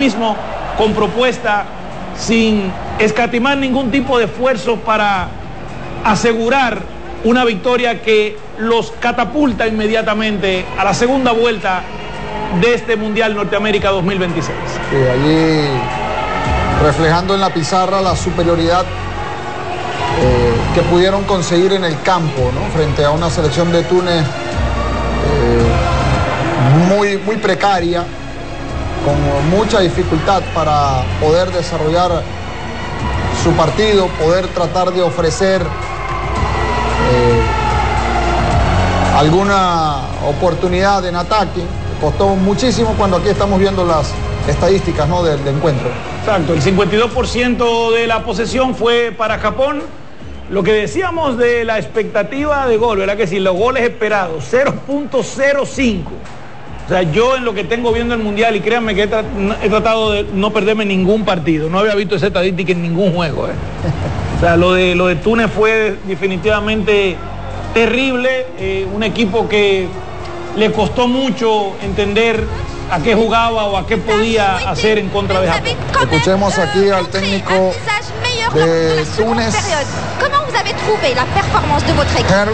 mismo, con propuesta, sin escatimar ningún tipo de esfuerzo para asegurar una victoria que los catapulta inmediatamente a la segunda vuelta de este Mundial Norteamérica 2026. Sí, allí reflejando en la pizarra la superioridad que pudieron conseguir en el campo, ¿no? Frente a una selección de Túnez muy precaria, con mucha dificultad para poder desarrollar su partido, poder tratar de ofrecer alguna oportunidad en ataque. Costó muchísimo cuando aquí estamos viendo las estadísticas, ¿no?, del encuentro. Exacto, el 52% de la posesión fue para Japón. Lo que decíamos de la expectativa de gol, ¿verdad que sí? Los goles esperados, 0.05. O sea, yo en lo que tengo viendo el Mundial, y créanme que he tratado de no perderme ningún partido, no había visto esa estadística en ningún juego. O sea, lo de Túnez fue definitivamente terrible, un equipo que le costó mucho entender a qué jugaba o a qué podía hacer en contra de Japón. Escuchemos aquí al técnico de Túnez. Comment vous avez trouvé la performance de votre équipe?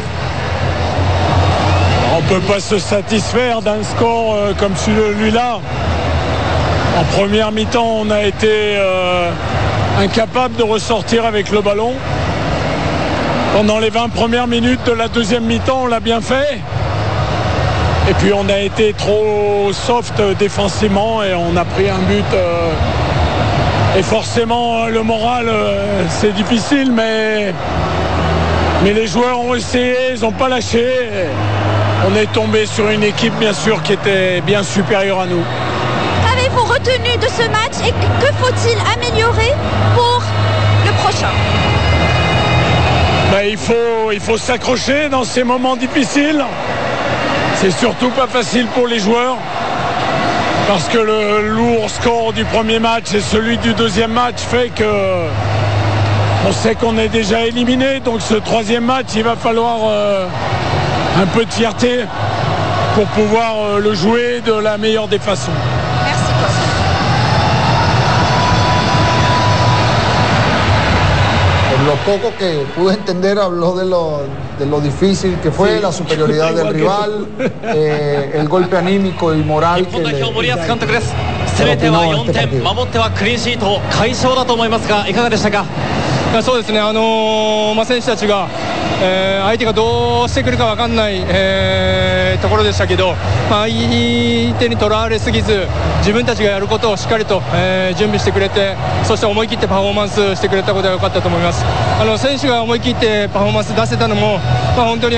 On ne peut pas se satisfaire d'un score comme celui-là. En première mi-temps, on a été incapable de ressortir avec le ballon. Pendant les 20 premières minutes de la deuxième mi-temps, on l'a bien fait. Et puis on a été trop soft défensivement et on a pris un but. Et forcément, le moral, c'est difficile, mais les joueurs ont essayé, ils n'ont pas lâché. On est tombé sur une équipe, bien sûr, qui était bien supérieure à nous. Qu'avez-vous retenu de ce match et que faut-il améliorer pour le prochain? Il faut s'accrocher dans ces moments difficiles. C'est surtout pas facile pour les joueurs parce que le lourd score du premier match et celui du deuxième match fait que on sait qu'on est déjà éliminé. Donc ce troisième match, il va falloir un peu de fierté pour pouvoir le jouer de la meilleure des façons. Merci. Por lo poco que pude entender, habló de lo difícil que fue, la superioridad del rival, el golpe anímico y moral que le 攻めては4点、守ってはクリーンシート、快勝だと思いますがいかがでしたか？ そうですね、選手たちが、相手がどうしてくるか分かんない、ところでしたけど、相手にとらわれすぎず自分たちがやることをしっかりと、準備してくれて、そして思い切ってパフォーマンスしてくれたことが良かったと思います。選手が思い切ってパフォーマンス出せたのも、本当に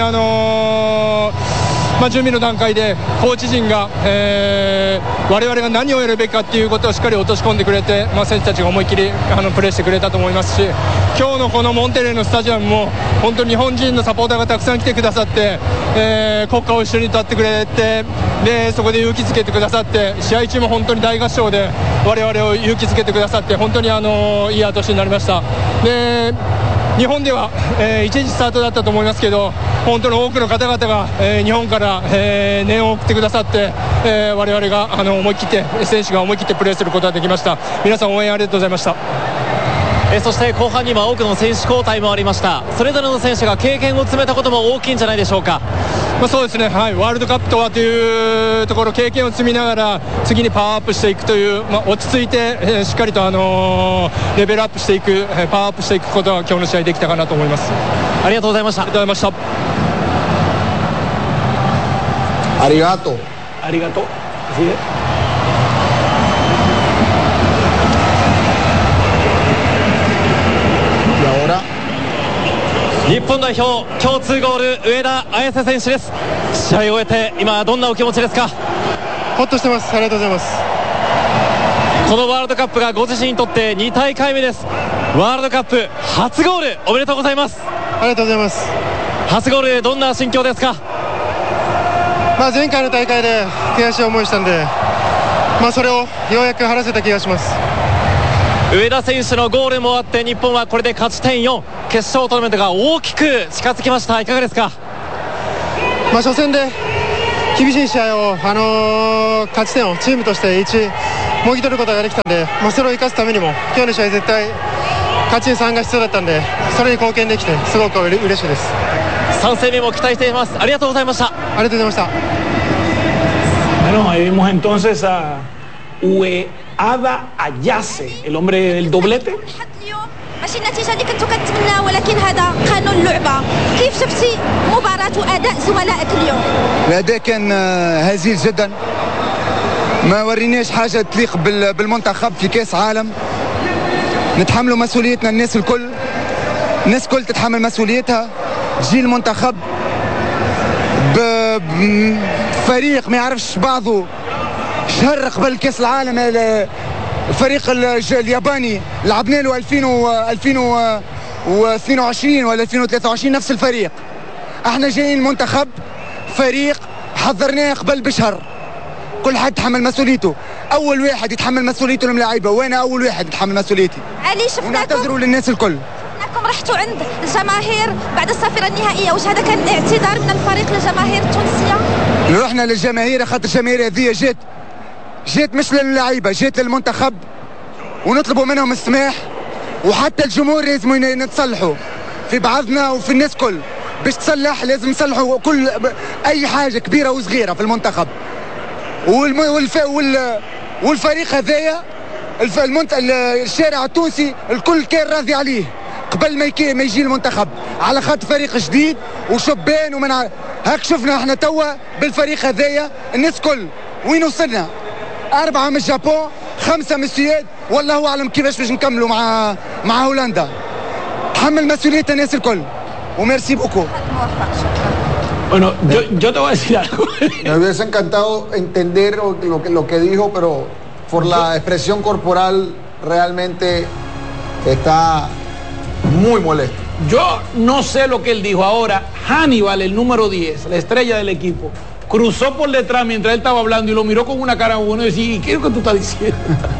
準備の段階でコーチ陣が、我々が何をやるべきかということをしっかり落とし込んでくれて、選手たちが思い切りプレーしてくれたと思いますし、今日のこのモンテレーのスタジアムも本当に日本人のサポーターがたくさん来てくださって、国歌を一緒に歌ってくれて、でそこで勇気づけてくださって、試合中も本当に大合唱で我々を勇気づけてくださって、本当にいい後押しになりました。で日本では、1時スタートだったと思いますけど、本当に多くの方々が、日本から、念を送ってくださって、我々が思い切って選手が思い切ってプレーすることができました。皆さん応援ありがとうございました。 そして後半には多くの選手交代もありました。それぞれの選手が経験を積めたことも大きいんじゃないでしょうか？ そうですね、はい、ワールドカップとはというところ、経験を積みながら次にパワーアップしていくという、落ち着いて、しっかりと、レベルアップしていく、パワーアップしていくことが今日の試合できたかなと思います。 ありがとうございました。 ありがとうございました。 ありがとう。 ありがとう。 日本代表今日2ゴール、上田綺世選手です。試合を終えて今どんなお気持ちですか？ ホッとしてます。ありがとうございます。 このワールドカップがご自身にとって2大会目です。ワールドカップ初ゴールおめでとうございます。 ありがとうございます。 初ゴールどんな心境ですか？ 前回の大会で悔しい思いしたんで、それをようやく晴らせた気がします。 上田選手のゴールもあって日本はこれで勝ち点4、決勝トーナメントが大きく近づきました。いかがですか？ 初戦で厳しい試合を、勝ち点をチームとして1もぎ取ることができたんで、それを生かすためにも今日の試合絶対勝ちに3が必要だったんで、それに貢献できてすごく嬉しいです。 3戦目も期待しています。ありがとうございました。 ありがとうございました。 Bueno, ahí vimos entonces a Ueada Ayase, el hombre del doblete. ماشي النتيجه اللي كنتو كتمناها، ولكن هذا قانون اللعبه. كيف شفتي مباراه واداء زملائك اليوم؟ الاداء كان هزيل جدا، ما وريناش حاجه تليق بالمنتخب في كاس عالم. نتحملوا مسؤوليتنا، الناس الكل تتحمل مسؤوليتها. جيل المنتخب بفريق ما يعرفش بعضه، شهر قبل كاس العالم الفريق الياباني لعبنا له 2022 ولا 2023 نفس الفريق. احنا جايين المنتخب فريق حضرناه قبل بشهر، كل حد تحمل مسؤوليته. اول واحد يتحمل مسؤوليته الملاعيبه، وانا اول واحد يتحمل مسؤوليتي. علي شفناكم ونعتذروا للناس الكل. شفناكم رحتوا عند الجماهير بعد الصافره النهائيه، واش هذا كان اعتذار من الفريق للجماهير التونسيه؟ رحنا للجماهير خاطر الجماهير هذه جات مش للعيبه، جات للمنتخب، ونطلبوا منهم السماح. وحتى الجمهور لازم نتصلحوا في بعضنا وفي الناس كل باش تصلح. لازم نصلحوا كل اي حاجه كبيره وصغيره في المنتخب. والفريق هذايا الشارع التونسي الكل كان راضي عليه قبل ما يجي المنتخب، على خاطر فريق جديد وشبان هاك شفنا احنا توا بالفريق هذايا الناس كل وين وصلنا. 4 من اليابان، 5 من السويد، والله اعلم كيفاش باش نكملوا مع هولندا. تحمل مسؤوليه الناس الكل وميرسي بوكو. Bueno, yo te voy a decir algo. Me hubiese encantado entender lo que dijo, pero por la expresión corporal realmente está muy molesto. Yo no sé lo que él dijo. Ahora, Hannibal, el número 10, la estrella del equipo, cruzó por detrás mientras él estaba hablando y lo miró con una cara buena y decía, ¿y qué es lo que tú estás diciendo?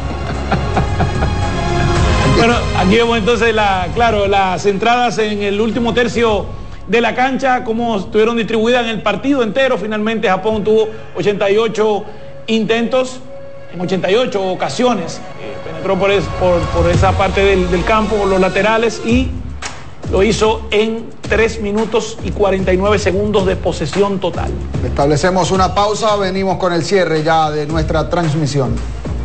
Bueno, aquí vemos entonces las entradas en el último tercio de la cancha, cómo estuvieron distribuidas en el partido entero. Finalmente Japón tuvo 88 intentos en 88 ocasiones. Penetró por esa parte del campo, por los laterales, y lo hizo en 3 minutos y 49 segundos de posesión total. Establecemos una pausa, venimos con el cierre ya de nuestra transmisión.